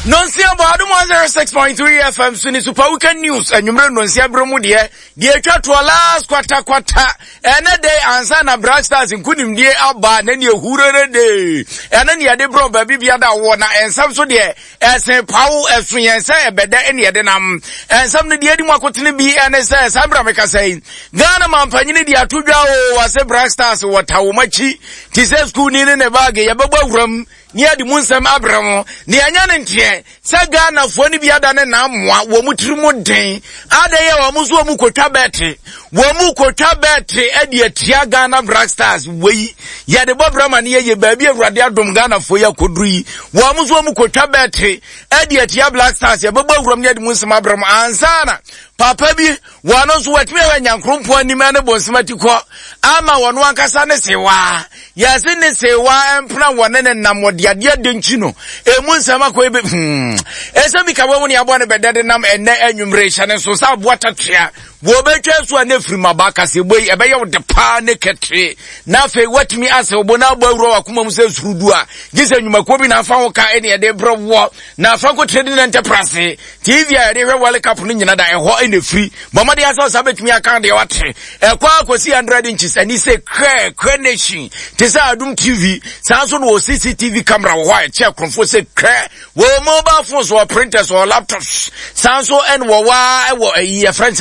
Nonsia Badum 106.3 FM Suni Super Weekend News and Numero Nonsia Bromu dear to a last quarter and a day answer na Black Stars including dear Abba and your Hure day and then the bro baby other one and some so dear as a power as free and say better any other and some the dear Makotini be and says Abrameka saying Ghana man Panini dia Tuja was a Black Stars what how much Tisa school in a bag Yababa room near the Munsam Abramo near Yanan Sagana Foni Biadane Namwa, Womutrimu Day, Adaya Wamuko Tabete, Womuko Tabete, Edia Tiagana Black Stars, we, Yade Bob Raman, ye baby, Radia Domgana for your Kudri, Wamuko Tabete, Edia Tia Black Stars, Yababa Ramia Musam Abram, Ansana. Papa bi wanos wetme wanya krompo anima ne bonsematiko ama wono ankasa ne sewa yase ne sewa empra wone ne namodiade adenchi no emu nsama ko ebe ese bi ka wo ne abo ne bedede nam enne anwumre hye ne so sa boatatua wo betwa so na firi mabaka se boy ebe ye wode pa ne ketre na fe watmi ase obo na abo awro akoma mu se surudu a gise nwumako bi na fa wo ka ene de bro wo na fa ko trading enterprise TV a de World Cup no nyina da eho ene free mama de asa sabetumi aka de wate ekwa akosi 100 inches ani se kre nation tisa Adum TV sanso no CCTV camera wo ha che kromfo se kre wo mobile phones or printers or laptops sanso en wo wa wo e friends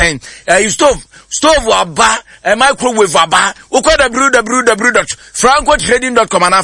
stove aba microwave aba ukwa www.francotrading.com and